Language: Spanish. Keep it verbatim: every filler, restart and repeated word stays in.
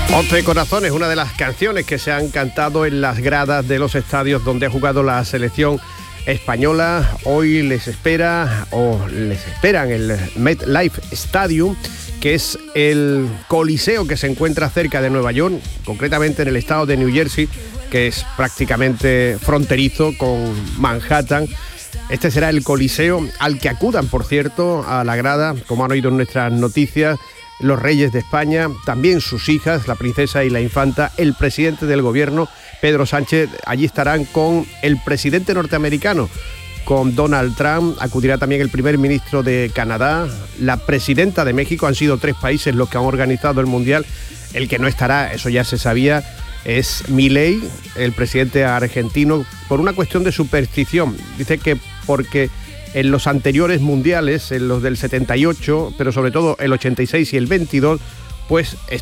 Once Corazones, una de las canciones que se han cantado en las gradas de los estadios donde ha jugado la selección española. Hoy les espera, o les esperan, el MetLife Stadium, que es el coliseo que se encuentra cerca de Nueva York, concretamente en el estado de New Jersey, que es prácticamente fronterizo con Manhattan. Este será el coliseo al que acudan, por cierto, a la grada, como han oído en nuestras noticias, los reyes de España, también sus hijas, la princesa y la infanta, el presidente del gobierno, Pedro Sánchez. Allí estarán con el presidente norteamericano, con Donald Trump. Acudirá también el primer ministro de Canadá, la presidenta de México. Han sido tres países los que han organizado el Mundial. El que no estará, eso ya se sabía, es Milei, el presidente argentino, por una cuestión de superstición. Dice que porque en los anteriores mundiales, en los del setenta y ocho, pero sobre todo el ochenta y seis y el veintidós, pues